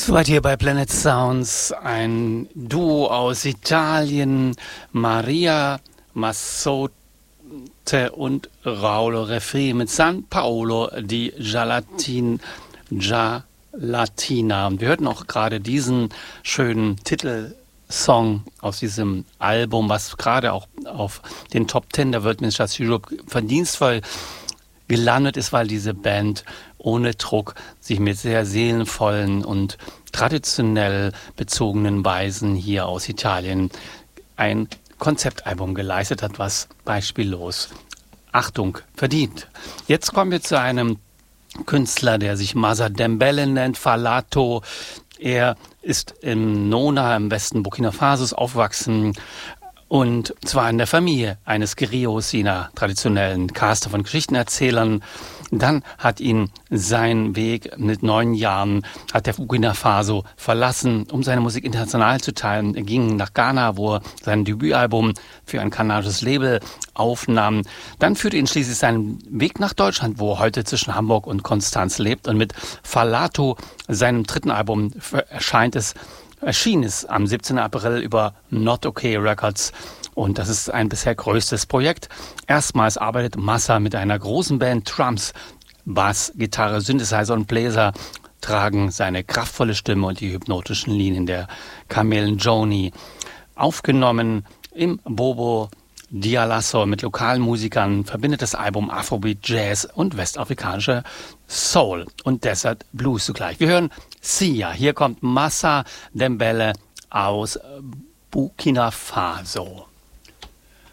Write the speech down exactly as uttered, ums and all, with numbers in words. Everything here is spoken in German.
Soweit hier bei Planet Sounds ein Duo aus Italien, Maria Mazzotte und Raulo Refri mit San Paolo di Gelatin, Gelatina. Und wir hörten auch gerade diesen schönen Titelsong aus diesem Album, was gerade auch auf den Top Ten der World Ministers Europe verdienstvoll gelandet ist, weil diese Band ohne Druck sich mit sehr seelenvollen und traditionell bezogenen Weisen hier aus Italien ein Konzeptalbum geleistet hat, was beispiellos Achtung verdient. Jetzt kommen wir zu einem Künstler, der sich Massa Dembele nennt, Falato. Er ist im Nona im Westen Burkina Fasos aufgewachsen, und zwar in der Familie eines Griots, jener traditionellen Caster von Geschichtenerzählern. Dann hat ihn sein Weg mit neun Jahren, hat der Burkina Faso verlassen, um seine Musik international zu teilen. Er ging nach Ghana, wo er sein Debütalbum für ein kanadisches Label aufnahm. Dann führte ihn schließlich seinen Weg nach Deutschland, wo er heute zwischen Hamburg und Konstanz lebt. Und mit Falato, seinem dritten Album, erscheint es Erschien es am siebzehnten April über Not Okay Records, und das ist ein bisher größtes Projekt. Erstmals arbeitet Massa mit einer großen Band. Drums, Bass, Gitarre, Synthesizer und Bläser tragen seine kraftvolle Stimme und die hypnotischen Linien der Kamelen Joni. Aufgenommen im Bobo Dialasso mit lokalen Musikern verbindet das Album Afrobeat, Jazz und westafrikanische Soul und Desert Blues zugleich. Wir hören Sia. Hier kommt Massa Dembele aus Burkina Faso.